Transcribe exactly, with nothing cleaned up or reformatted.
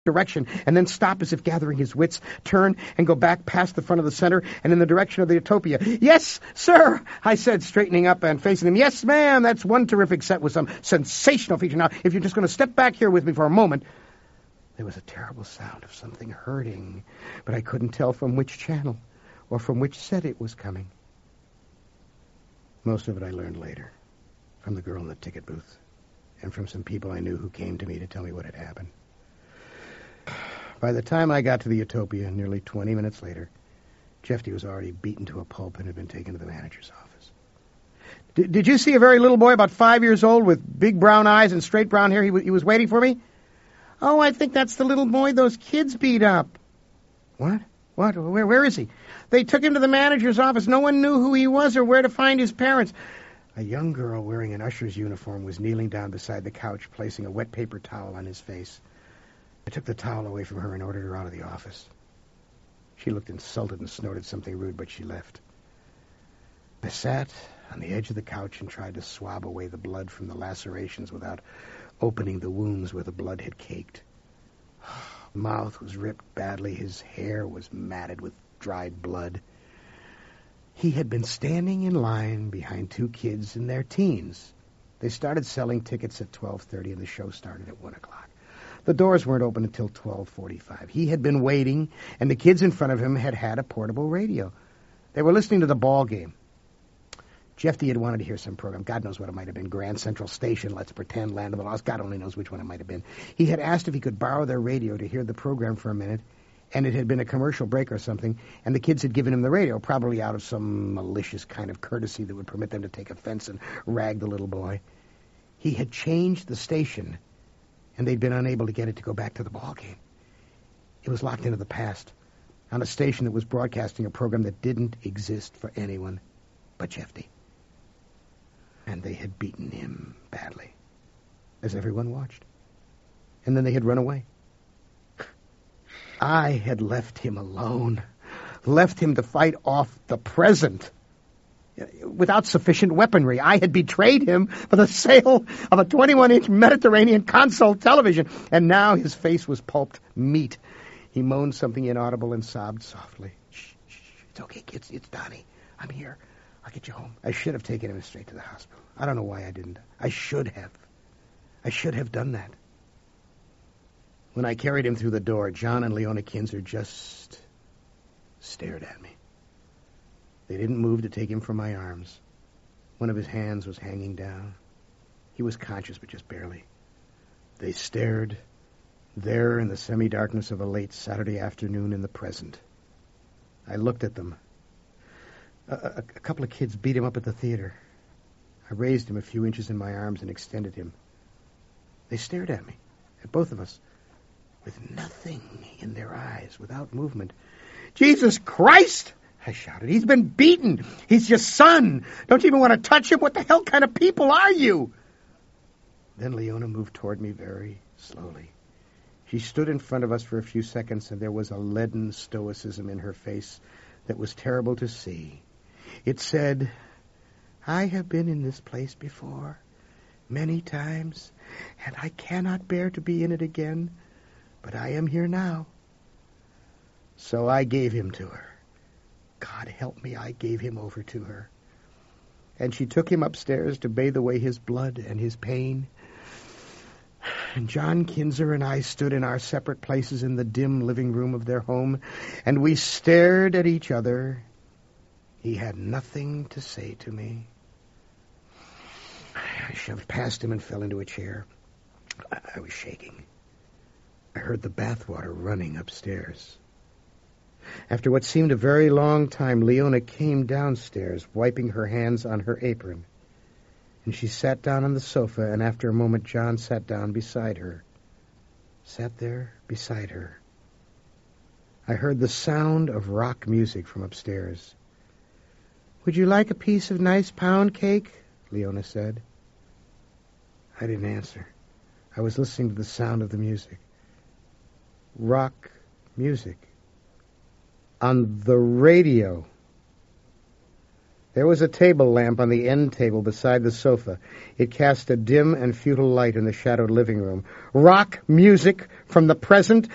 direction, and then stop as if gathering his wits, turn and go back past the front of the center and in the direction of the Utopia. "Yes, sir," I said, straightening up and facing him. "Yes, ma'am, that's one terrific set with some sensational feature. Now, if you're just going to step back here with me for a moment." There was a terrible sound of something hurting, but I couldn't tell from which channel or from which set it was coming. Most of it I learned later, from the girl in the ticket booth, and from some people I knew who came to me to tell me what had happened. By the time I got to the Utopia, nearly twenty minutes later, Jeffy was already beaten to a pulp and had been taken to the manager's office. D- did you see a very little boy about five years old with big brown eyes and straight brown hair? He, w- he was waiting for me? "Oh, I think that's the little boy those kids beat up." "What? What? Where, where is he?" "They took him to the manager's office. No one knew who he was or where to find his parents." A young girl wearing an usher's uniform was kneeling down beside the couch, placing a wet paper towel on his face. I took the towel away from her and ordered her out of the office. She looked insulted and snorted something rude, but she left. I sat on the edge of the couch and tried to swab away the blood from the lacerations without opening the wounds where the blood had caked. Mouth was ripped badly. His hair was matted with dried blood. He had been standing in line behind two kids in their teens. They started selling tickets at twelve thirty, and the show started at one o'clock. The doors weren't open until twelve forty-five. He had been waiting, and the kids in front of him had had a portable radio. They were listening to the ball game. Jeffy had wanted to hear some program. God knows what it might have been. Grand Central Station, Let's Pretend, Land of the Lost. God only knows which one it might have been. He had asked if he could borrow their radio to hear the program for a minute, and it had been a commercial break or something, and the kids had given him the radio, probably out of some malicious kind of courtesy that would permit them to take offense and rag the little boy. He had changed the station, and they'd been unable to get it to go back to the ball game. It was locked into the past, on a station that was broadcasting a program that didn't exist for anyone but Jeffy. And they had beaten him badly, as everyone watched. And then they had run away. I had left him alone, left him to fight off the present. Without sufficient weaponry, I had betrayed him for the sale of a twenty-one inch Mediterranean console television, and now his face was pulped meat. He moaned something inaudible and sobbed softly. "Shh, shh, it's okay, kids. It's Donnie. I'm here. I'll get you home." I should have taken him straight to the hospital. I don't know why I didn't. I should have. I should have done that. When I carried him through the door, John and Leona Kinzer just stared at me. They didn't move to take him from my arms. One of his hands was hanging down. He was conscious, but just barely. They stared, there in the semi-darkness of a late Saturday afternoon in the present. I looked at them. A, a, a couple of kids beat him up at the theater. I raised him a few inches in my arms and extended him. They stared at me, at both of us, with nothing in their eyes, without movement. "Jesus Christ!" I shouted. "He's been beaten. He's your son. Don't you even want to touch him? What the hell kind of people are you?" Then Leona moved toward me very slowly. She stood in front of us for a few seconds, and there was a leaden stoicism in her face that was terrible to see. It said, "I have been in this place before, many times, and I cannot bear to be in it again, but I am here now." So I gave him to her. God help me, I gave him over to her. And she took him upstairs to bathe away his blood and his pain. And John Kinzer and I stood in our separate places in the dim living room of their home, and we stared at each other. He had nothing to say to me. I shoved past him and fell into a chair. I, I was shaking. I heard the bathwater running upstairs. After what seemed a very long time, Leona came downstairs, wiping her hands on her apron. And she sat down on the sofa, and after a moment, John sat down beside her. Sat there beside her. I heard the sound of rock music from upstairs. "Would you like a piece of nice pound cake?" Leona said. I didn't answer. I was listening to the sound of the music. Rock music. On the radio. There was a table lamp on the end table beside the sofa. It cast a dim and futile light in the shadowed living room. Rock music from the present